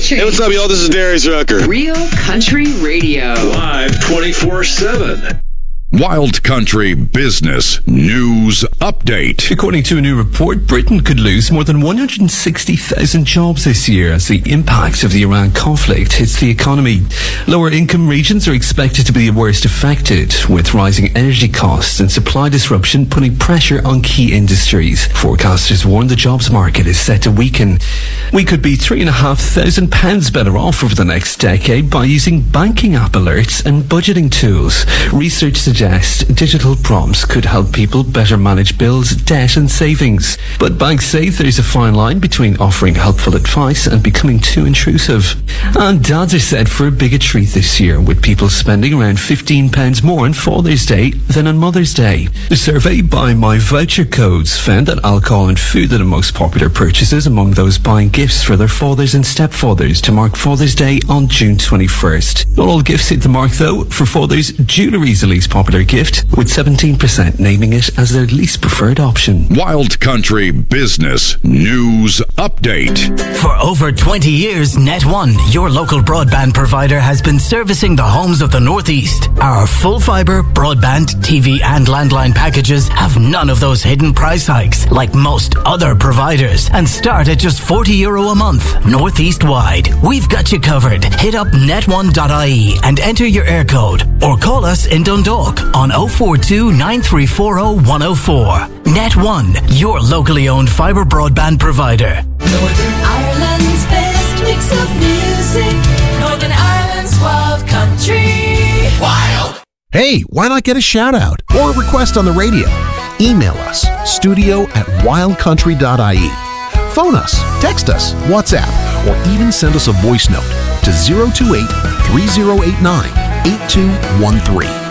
Country. Hey, what's up, y'all? This is Darius Rucker. Real Country Radio. Live 24/7. Wild Country Business News Update. According to a new report, Britain could lose more than 160,000 jobs this year as the impact of the Iran conflict hits the economy. Lower income regions are expected to be the worst affected, with rising energy costs and supply disruption putting pressure on key industries. Forecasters warn the jobs market is set to weaken. We could be £3,500 better off over the next decade by using banking app alerts and budgeting tools. Research suggests digital prompts could help people better manage bills, debt and savings. But banks say there's a fine line between offering helpful advice and becoming too intrusive. And dads are set for a bigger treat this year, with people spending around £15 more on Father's Day than on Mother's Day. A survey by My Voucher Codes found that alcohol and food are the most popular purchases among those buying gifts for their fathers and stepfathers to mark Father's Day on June 21st. Not all gifts hit the mark though. For fathers, jewellery is the least popular gift, with 17% naming it as their least preferred option. Wild Country Business News Update. For over 20 years, Net1, your local broadband provider, has been servicing the homes of the Northeast. Our full fibre, broadband, TV and landline packages have none of those hidden price hikes like most other providers and start at just €40 a month. Northeast wide, we've got you covered. Hit up net1.ie and enter your air code or call us in Dundalk on 042 9340 104. Net1, your locally owned fibre broadband provider. Northern Ireland's best mix of music. Northern Ireland's Wild Country. Wild! Hey, why not get a shout out or a request on the radio? Email us, studio@wildcountry.ie. Phone us, text us, WhatsApp, or even send us a voice note to 028 3089 8213.